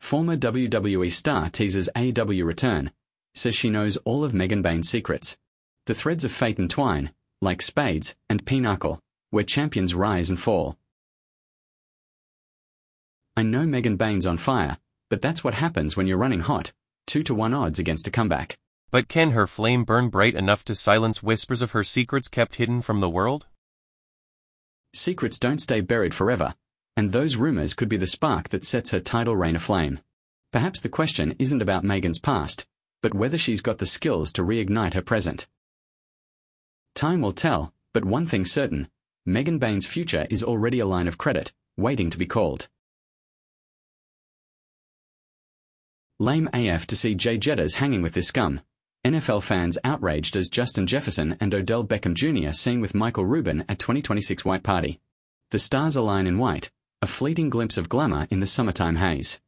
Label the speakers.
Speaker 1: Former WWE star teases AEW return, says she knows all of Megan Bayne's secrets. The threads of fate entwine, like spades and pinochle, where champions rise and fall. I know Megan Bayne's on fire, but that's what happens when you're running hot, 2-to-1 odds against a comeback.
Speaker 2: But can her flame burn bright enough to silence whispers of her secrets kept hidden from the world?
Speaker 1: Secrets don't stay buried forever, and those rumors could be the spark that sets her title reign aflame. Perhaps the question isn't about Megan's past, but whether she's got the skills to reignite her present. Time will tell, but one thing's certain, Megan Bayne's future is already a line of credit, waiting to be called. Lame AF to see Jay Jettas hanging with this scum. NFL fans outraged as Justin Jefferson and Odell Beckham Jr. seen with Michael Rubin at 2026 White Party. The stars align in white, a fleeting glimpse of glamour in the summertime haze.